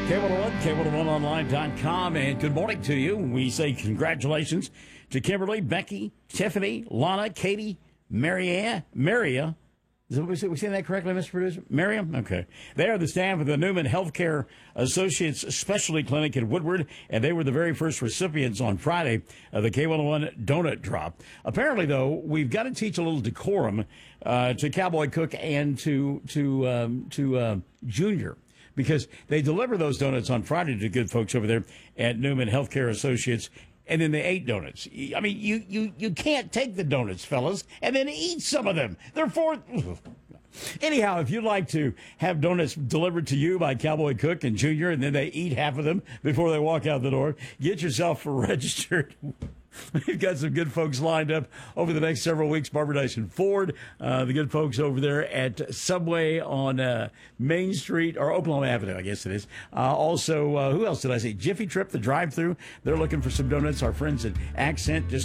K101, K101online.com, and good morning to you. We say congratulations to Kimberly, Becky, Tiffany, Lana, Katie, Maria. Is we saying that correctly, Mr. Producer? Miriam? Okay. They are the staff of the Newman Healthcare Associates Specialty Clinic in Woodward, and they were the very first recipients on Friday of the K101 Donut Drop. Apparently, though, we've got to teach a little decorum to Cowboy Cook and to Junior, because they deliver those donuts on Friday to good folks over there at Newman Healthcare Associates. And then they ate donuts. I mean, you can't take the donuts, fellas, and then eat some of them. They're for... Anyhow, if you'd like to have donuts delivered to you by Cowboy Cook and Junior, and then they eat half of them before they walk out the door, get yourself registered. We've got some good folks lined up over the next several weeks. Barbara Dyson Ford, the good folks over there at Subway on Main Street, or Oklahoma Avenue, I guess it is. Also, who else did I see? Jiffy Trip, the drive-thru. They're looking for some donuts. Our friends at Accent just